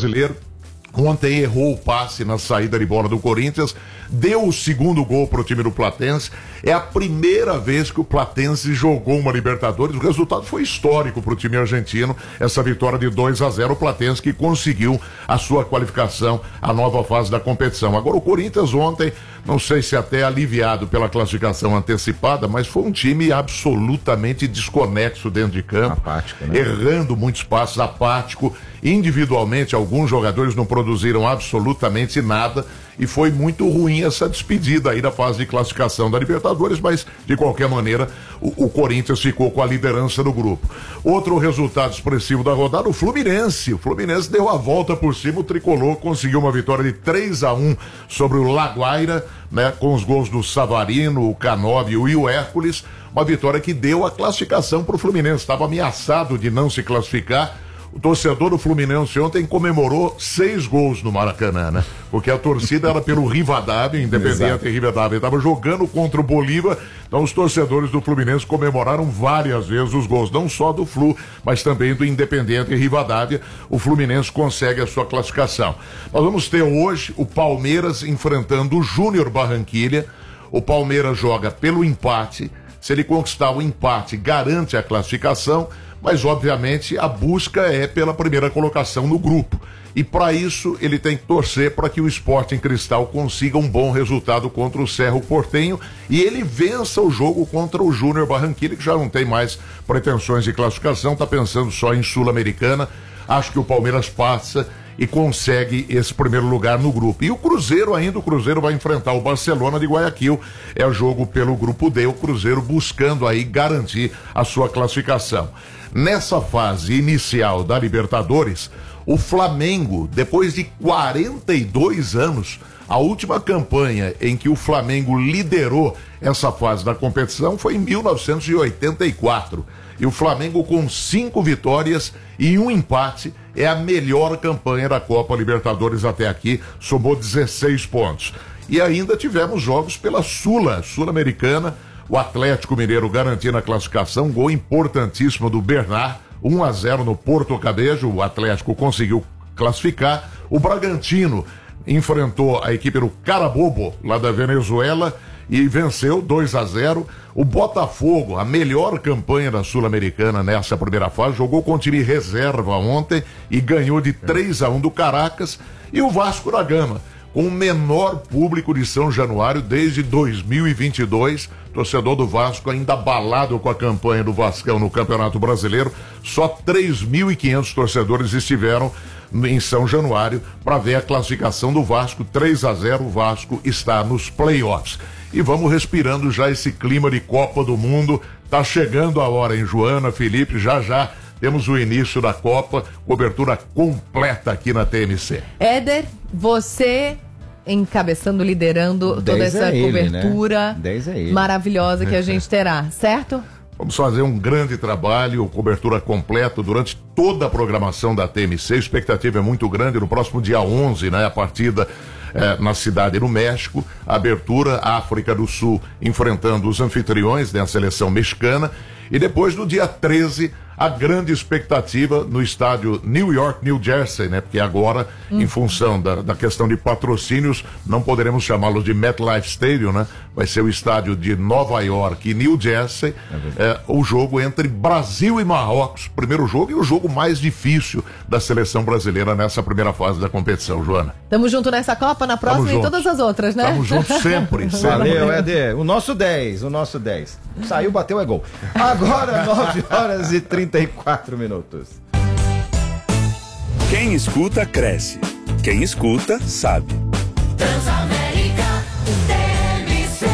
Brasileiro. Ontem errou o passe na saída de bola do Corinthians, deu o segundo gol para o time do Platense. É a primeira vez que o Platense jogou uma Libertadores. O resultado foi histórico para o time argentino, essa vitória de 2-0, o Platense que conseguiu a sua qualificação à nova fase da competição. Agora o Corinthians ontem, não sei se até aliviado pela classificação antecipada, mas foi um time absolutamente desconexo dentro de campo, apático, né? Errando muitos passos, apático. Individualmente, alguns jogadores não produziram absolutamente nada e foi muito ruim essa despedida aí da fase de classificação da Libertadores, mas de qualquer maneira o Corinthians ficou com a liderança do grupo. Outro resultado expressivo da rodada, o Fluminense. O Fluminense deu a volta por cima, o Tricolor conseguiu uma vitória de 3-1 sobre o Laguaira, né, com os gols do Savarino, o Canóbio e o Hércules. Uma vitória que deu a classificação para o Fluminense. Estava ameaçado de não se classificar. O torcedor do Fluminense ontem comemorou 6 gols no Maracanã, né? Porque a torcida era pelo Rivadavia, Independiente Rivadavia, estava jogando contra o Bolívar, então os torcedores do Fluminense comemoraram várias vezes os gols, não só do Flu, mas também do Independiente Rivadavia. O Fluminense consegue a sua classificação. Nós vamos ter hoje o Palmeiras enfrentando o Júnior Barranquilla. O Palmeiras joga pelo empate. Se ele conquistar o empate, garante a classificação, mas obviamente a busca é pela primeira colocação no grupo. E para isso ele tem que torcer para que o Sporting Cristal consiga um bom resultado contra o Cerro Porteño e ele vença o jogo contra o Júnior Barranquilla, que já não tem mais pretensões de classificação, está pensando só em Sul-Americana. Acho que o Palmeiras passa e consegue esse primeiro lugar no grupo. E o Cruzeiro vai enfrentar o Barcelona de Guayaquil, é o jogo pelo grupo D, o Cruzeiro buscando aí garantir a sua classificação. Nessa fase inicial da Libertadores, o Flamengo, depois de 42 anos, a última campanha em que o Flamengo liderou essa fase da competição foi em 1984. E o Flamengo, com 5 vitórias e 1 empate, é a melhor campanha da Copa Libertadores até aqui, somou 16 pontos. E ainda tivemos jogos pela Sul-Americana, o Atlético Mineiro garantindo a classificação, gol importantíssimo do Bernard, 1-0 no Porto Cabejo, o Atlético conseguiu classificar. O Bragantino enfrentou a equipe do Carabobo, lá da Venezuela, e venceu 2-0. O Botafogo, a melhor campanha da Sul-Americana nessa primeira fase, jogou com o time reserva ontem e ganhou de 3-1 do Caracas. E o Vasco da Gama, com o menor público de São Januário desde 2022, torcedor do Vasco ainda abalado com a campanha do Vascão no Campeonato Brasileiro, só 3.500 torcedores estiveram em São Januário para ver a classificação do Vasco. 3-0, o Vasco está nos playoffs. E vamos respirando já esse clima de Copa do Mundo. Tá chegando a hora, hein, Joana, Felipe? Já temos o início da Copa, cobertura completa aqui na TMC. Éder, você encabeçando, liderando toda essa cobertura, né? maravilhosa que a gente terá, certo? Vamos fazer um grande trabalho, cobertura completa durante toda a programação da TMC. A expectativa é muito grande. No próximo dia 11, né, a partida na cidade do México, a abertura, África do Sul enfrentando os anfitriões, né, a seleção mexicana. E depois, no dia 13, a grande expectativa no estádio New York, New Jersey, né? Porque agora, em função da questão de patrocínios, não poderemos chamá-los de MetLife Stadium, né? Vai ser o estádio de Nova York e New Jersey. O jogo entre Brasil e Marrocos, primeiro jogo, e o jogo mais difícil da seleção brasileira nessa primeira fase da competição, Joana. Tamo junto nessa Copa, na próxima e todas as outras, né? Tamo junto sempre. Valeu, Éder. O nosso 10. Saiu, bateu, é gol. Agora, 9h34. Quem escuta, cresce. Quem escuta, sabe. Transamérica, TMC.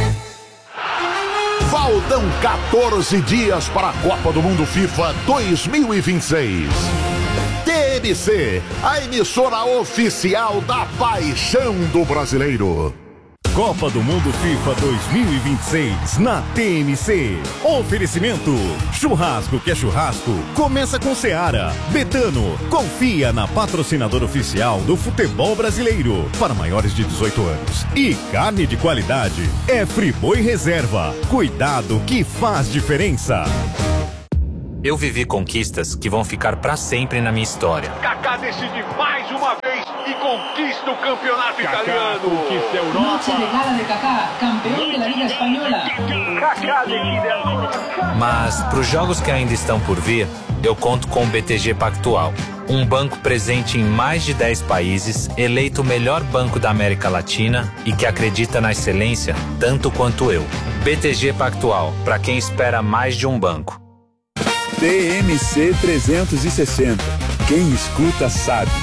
Faltam 14 dias para a Copa do Mundo FIFA 2026. TMC, a emissora oficial da paixão do brasileiro. Copa do Mundo FIFA 2026 na TMC. Oferecimento: churrasco que é churrasco, começa com Seara. Betano, confia na patrocinadora oficial do futebol brasileiro para maiores de 18 anos. E carne de qualidade é Friboi Reserva. Cuidado que faz diferença. Eu vivi conquistas que vão ficar pra sempre na minha história. Kaká decide mais uma vez. e conquista o campeonato italiano. Conquista a Europa. Noche de gala de Kaká, campeão da Liga Espanhola. Kaká decide a... Mas para os jogos que ainda estão por vir, eu conto com o BTG Pactual, um banco presente em mais de 10 países, eleito o melhor banco da América Latina e que acredita na excelência tanto quanto eu. BTG Pactual, para quem espera mais de um banco. TMC 360. Quem escuta sabe.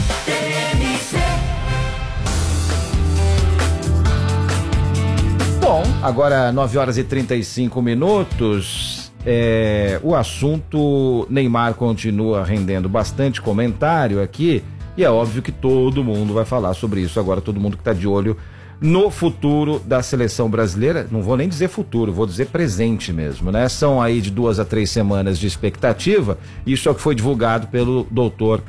Bom, agora 9 horas e 35 minutos. O assunto Neymar continua rendendo bastante comentário aqui. E é óbvio que todo mundo vai falar sobre isso agora, todo mundo que está de olho no futuro da seleção brasileira. Não vou nem dizer futuro, vou dizer presente mesmo, né? São aí de 2 a 3 semanas de expectativa. Isso é o que foi divulgado pelo doutor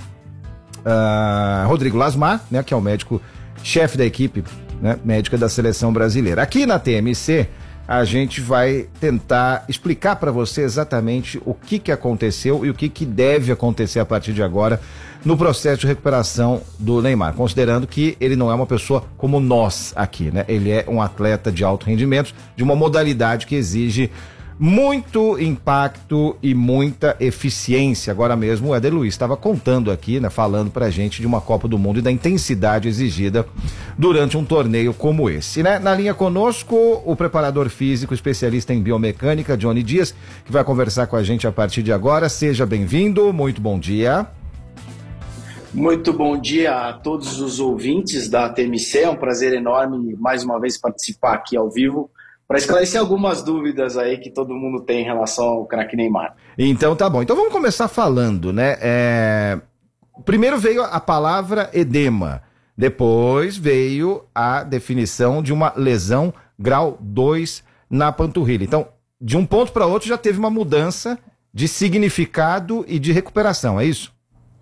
Rodrigo Lasmar, né? Que é o médico-chefe da equipe, né, médica da seleção brasileira. Aqui na TMC, a gente vai tentar explicar para você exatamente o que aconteceu e o que deve acontecer a partir de agora no processo de recuperação do Neymar, considerando que ele não é uma pessoa como nós aqui, né? Ele é um atleta de alto rendimento, de uma modalidade que exige muito impacto e muita eficiência. Agora mesmo o Éder Luiz estava contando aqui, né, falando pra gente de uma Copa do Mundo e da intensidade exigida durante um torneio como esse, né? Na linha conosco, o preparador físico, especialista em biomecânica, Johnny Dias, que vai conversar com a gente a partir de agora. Seja bem-vindo, muito bom dia. Muito bom dia a todos os ouvintes da TMC, é um prazer enorme mais uma vez participar aqui ao vivo para esclarecer algumas dúvidas aí que todo mundo tem em relação ao craque Neymar. Então tá bom, então vamos começar falando, né? Primeiro veio a palavra edema, depois veio a definição de uma lesão grau 2 na panturrilha. Então, de um ponto para outro já teve uma mudança de significado e de recuperação, é isso?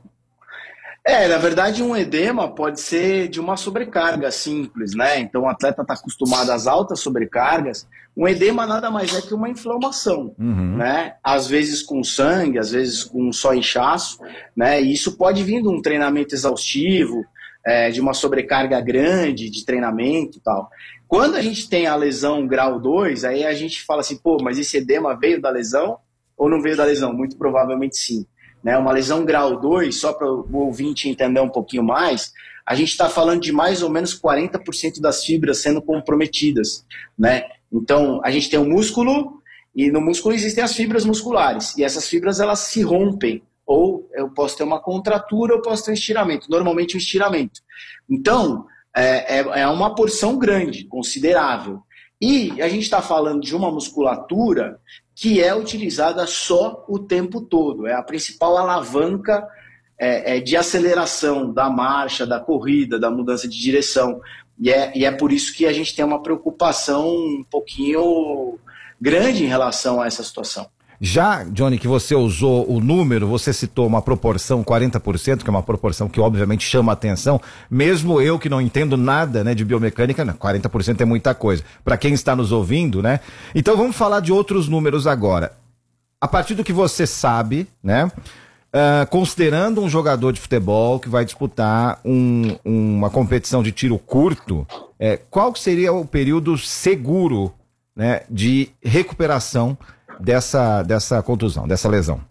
Na verdade, um edema pode ser de uma sobrecarga simples, né? Então, o atleta está acostumado às altas sobrecargas. Um edema nada mais é que uma inflamação, né? Às vezes com sangue, às vezes com só inchaço, né? E isso pode vir de um treinamento exaustivo, de uma sobrecarga grande de treinamento e tal. Quando a gente tem a lesão grau 2, aí a gente fala assim, pô, mas esse edema veio da lesão ou não veio da lesão? Muito provavelmente sim. Né, uma lesão grau 2, só para o ouvinte entender um pouquinho mais, a gente está falando de mais ou menos 40% das fibras sendo comprometidas, né? Então, a gente tem o músculo, e no músculo existem as fibras musculares, e essas fibras elas se rompem, ou eu posso ter uma contratura, ou posso ter um estiramento, normalmente um estiramento. Então, é uma porção grande, considerável. E a gente está falando de uma musculatura que é utilizada só o tempo todo. É a principal alavanca de aceleração da marcha, da corrida, da mudança de direção. E é por isso que a gente tem uma preocupação um pouquinho grande em relação a essa situação. Já, Johnny, que você usou o número, você citou uma proporção 40%, que é uma proporção que obviamente chama a atenção, mesmo eu que não entendo nada, né, de biomecânica, 40% é muita coisa, para quem está nos ouvindo, né? Então vamos falar de outros números agora. A partir do que você sabe, né, considerando um jogador de futebol que vai disputar uma competição de tiro curto, qual seria o período seguro, né, de recuperação dessa contusão, dessa lesão?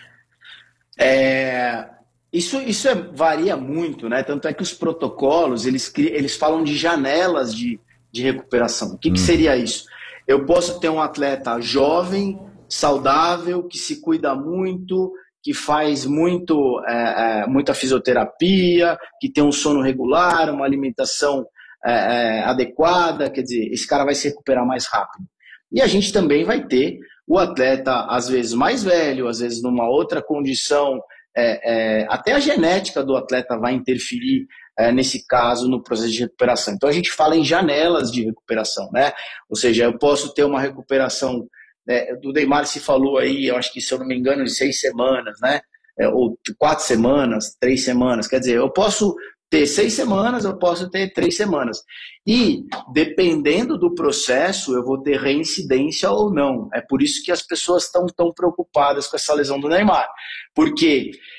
Isso varia muito, né? Tanto é que os protocolos, eles falam de janelas de recuperação. O que seria isso? Eu posso ter um atleta jovem, saudável, que se cuida muito, que faz muita fisioterapia, que tem um sono regular, uma alimentação adequada, quer dizer, esse cara vai se recuperar mais rápido. E a gente também vai ter o atleta, às vezes, mais velho, às vezes numa outra condição, até a genética do atleta vai interferir, nesse caso, no processo de recuperação. Então, a gente fala em janelas de recuperação, né? Ou seja, eu posso ter uma recuperação, do Neymar se falou aí, eu acho que, se eu não me engano, de 6 semanas, né? Ou 4 semanas, 3 semanas. Quer dizer, eu posso ter 6 semanas, eu posso ter 3 semanas. E, dependendo do processo, eu vou ter reincidência ou não. É por isso que as pessoas estão tão preocupadas com essa lesão do Neymar. Porque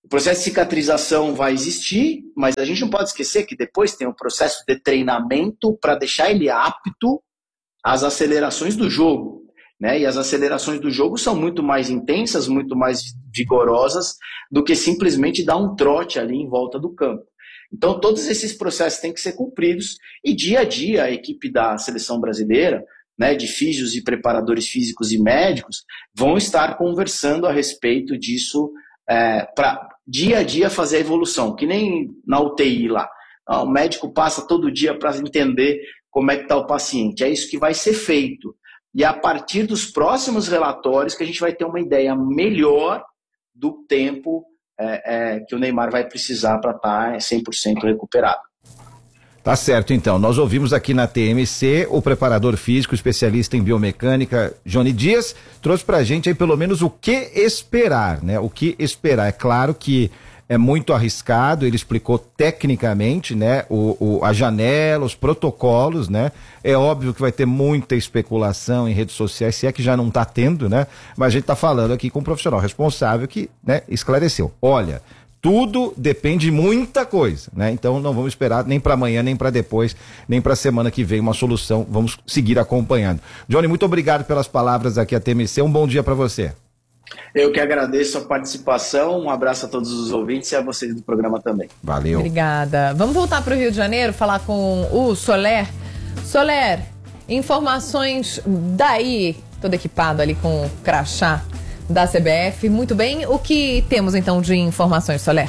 O processo de cicatrização vai existir, mas a gente não pode esquecer que depois tem um processo de treinamento para deixar ele apto às acelerações do jogo, né? E as acelerações do jogo são muito mais intensas, muito mais vigorosas do que simplesmente dar um trote ali em volta do campo. Então todos esses processos têm que ser cumpridos e dia a dia a equipe da seleção brasileira, né, de físios e preparadores físicos e médicos, vão estar conversando a respeito disso para dia a dia fazer a evolução, que nem na UTI lá. O médico passa todo dia para entender como é que está o paciente. É isso que vai ser feito. E a partir dos próximos relatórios que a gente vai ter uma ideia melhor do tempo que o Neymar vai precisar para estar 100% recuperado. Tá certo, então. Nós ouvimos aqui na TMC o preparador físico, especialista em biomecânica, Johnny Dias, trouxe pra gente aí pelo menos o que esperar, né? O que esperar. É claro que é muito arriscado, ele explicou tecnicamente, né? A janela, os protocolos, né? É óbvio que vai ter muita especulação em redes sociais, se é que já não tá tendo, né? Mas a gente tá falando aqui com um profissional responsável que, né, esclareceu. Olha, tudo depende de muita coisa, né? Então não vamos esperar nem para amanhã, nem para depois, nem para semana que vem uma solução. Vamos seguir acompanhando. Johnny, muito obrigado pelas palavras aqui à TMC. Um bom dia para você. Eu que agradeço a participação. Um abraço a todos os ouvintes e a vocês do programa também. Valeu. Obrigada. Vamos voltar para o Rio de Janeiro, falar com o Soler. Soler, informações daí, todo equipado ali com o crachá da CBF. Muito bem, o que temos então de informações, Soler?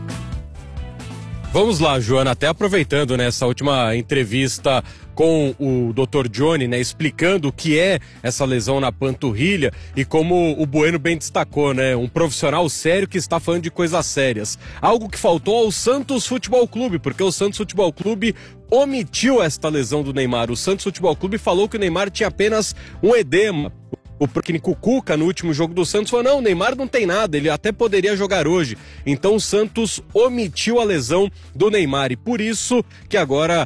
Vamos lá, Joana, até aproveitando nessa última entrevista com o Dr. Johnny, né, explicando o que é essa lesão na panturrilha e como o Bueno bem destacou, né, um profissional sério que está falando de coisas sérias. Algo que faltou ao Santos Futebol Clube, porque o Santos Futebol Clube omitiu esta lesão do Neymar. O Santos Futebol Clube falou que o Neymar tinha apenas um edema. O técnico Cuca, no último jogo do Santos, falou: não, o Neymar não tem nada, ele até poderia jogar hoje. Então o Santos omitiu a lesão do Neymar e por isso que agora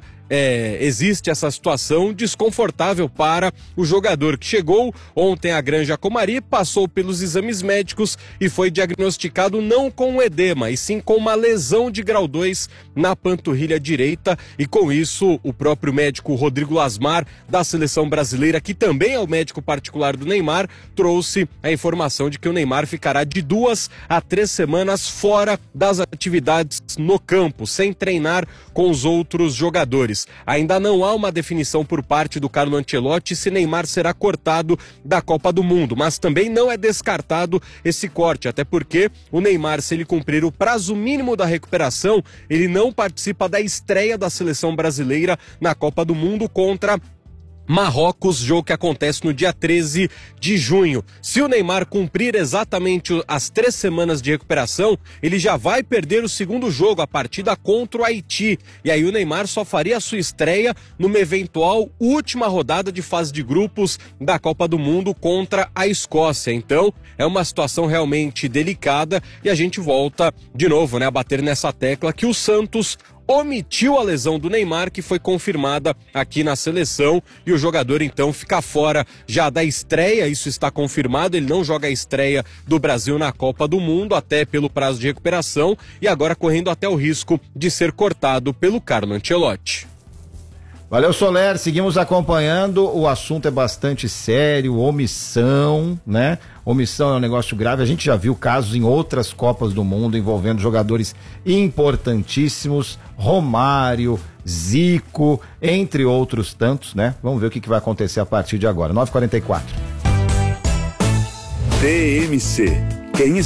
existe essa situação desconfortável para o jogador que chegou ontem à Granja Comari, passou pelos exames médicos e foi diagnosticado não com um edema, e sim com uma lesão de grau 2 na panturrilha direita, e com isso o próprio médico Rodrigo Lasmar da seleção brasileira, que também é o médico particular do Neymar, trouxe a informação de que o Neymar ficará de 2 a 3 semanas fora das atividades no campo, sem treinar com os outros jogadores. Ainda não há uma definição por parte do Carlo Ancelotti se Neymar será cortado da Copa do Mundo, mas também não é descartado esse corte, até porque o Neymar, se ele cumprir o prazo mínimo da recuperação, ele não participa da estreia da seleção brasileira na Copa do Mundo contra Marrocos, jogo que acontece no dia 13 de junho. Se o Neymar cumprir exatamente as 3 semanas de recuperação, ele já vai perder o segundo jogo, a partida contra o Haiti. E aí o Neymar só faria a sua estreia numa eventual última rodada de fase de grupos da Copa do Mundo contra a Escócia. Então, é uma situação realmente delicada e a gente volta de novo, né, a bater nessa tecla que o Santos omitiu a lesão do Neymar, que foi confirmada aqui na seleção, e o jogador então fica fora já da estreia, isso está confirmado, ele não joga a estreia do Brasil na Copa do Mundo, até pelo prazo de recuperação, e agora correndo até o risco de ser cortado pelo Carlo Ancelotti. Valeu, Soler, seguimos acompanhando, o assunto é bastante sério, omissão, né? Omissão é um negócio grave, a gente já viu casos em outras Copas do Mundo envolvendo jogadores importantíssimos, Romário, Zico, entre outros tantos, né? Vamos ver o que vai acontecer a partir de agora, 9h44. TMC, quem